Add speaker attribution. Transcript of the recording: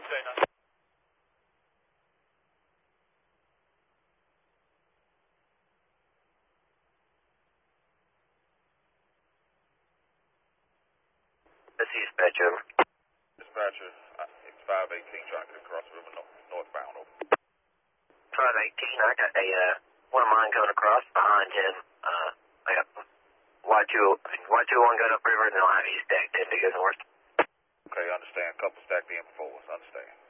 Speaker 1: This is dispatcher.
Speaker 2: Dispatcher, it's 518 trying to get across the river northbound.
Speaker 1: 518, I got one of mine going across behind him. I got Y21 going upriver, and they'll have you stacked in to go north.
Speaker 2: Okay, understand. Couple stacked in before us, understand.